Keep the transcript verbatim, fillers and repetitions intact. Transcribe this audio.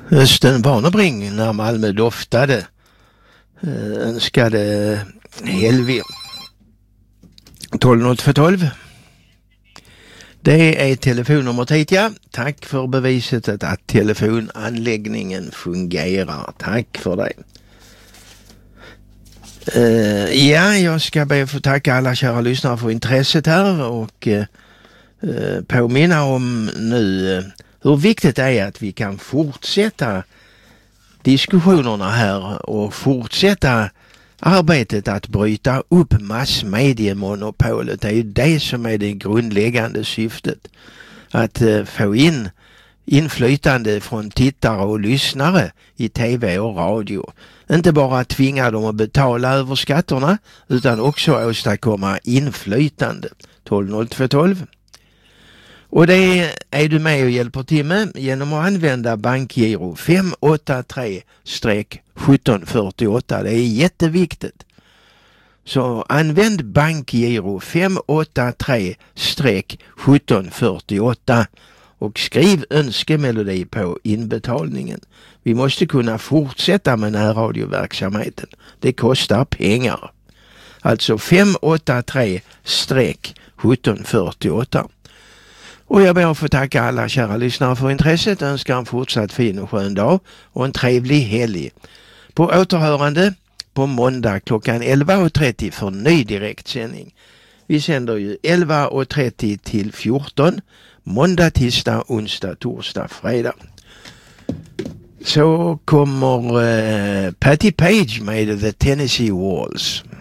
Östen Warnerbring när Malmö doftade önskade Helvi. tolv noll två tolv. Det är telefonnumret hit, ja. Tack för beviset att telefonanläggningen fungerar. Tack för det. Uh, ja, jag ska be att få tacka alla kära lyssnare för intresset här och uh, påminna om nu uh, hur viktigt det är att vi kan fortsätta diskussionerna här och fortsätta arbetet att bryta upp massmediemonopolet. Det är ju det som är det grundläggande syftet. Att uh, få in inflytande från tittare och lyssnare i tv och radio. Inte bara tvinga dem att betala över skatterna utan också åstadkomma inflytande. tolv noll två tolv. Och det är du med och hjälper till med genom att använda bankgiro fem åtta tre sjutton fyrtioåtta. Det är jätteviktigt. Så använd bankgiro fem åtta tre sjutton fyrtioåtta och skriv önskemelodi på inbetalningen. Vi måste kunna fortsätta med närradioverksamheten. Det kostar pengar. Alltså fem åtta tre sjutton fyrtioåtta. Och jag ber att få tacka alla kära lyssnare för intresset. Önskar en fortsatt fin och skön dag och en trevlig helg. På återhörande på måndag klockan elva trettio för ny direktsändning. Vi sänder ju elva trettio till fjorton. Måndag, tisdag, onsdag, torsdag, fredag. Så kommer uh, Patti Page med The Tennessee Waltz.